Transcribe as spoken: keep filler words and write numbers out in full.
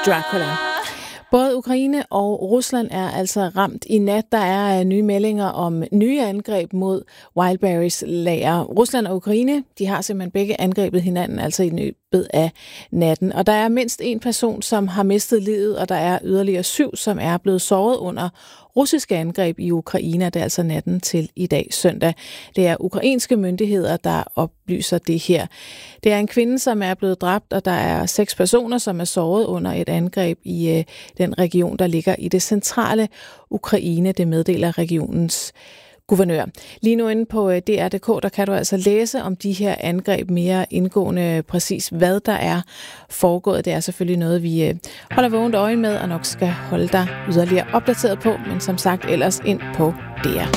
Dracula. Både Ukraine og Rusland er altså ramt i nat. Der er nye meldinger om nye angreb mod Wildberries lager. Rusland og Ukraine, de har simpelthen begge angrebet hinanden, altså i løbet af natten. Og der er mindst en person, som har mistet livet, og der er yderligere syv, som er blevet såret under russiske angreb i Ukraine. Det er altså natten til i dag søndag. Det er ukrainske myndigheder, der oplyser det her. Det er en kvinde, som er blevet dræbt, og der er seks personer, som er såret under et angreb i øh, den region, der ligger i det centrale Ukraine. Det meddeler regionens guvernør. Lige nu inde på D R punktum d k, der kan du altså læse om de her angreb mere indgående, præcis hvad der er foregået. Det er selvfølgelig noget, vi holder vågent øje med, og nok skal holde dig yderligere opdateret på, men som sagt ellers ind på D R.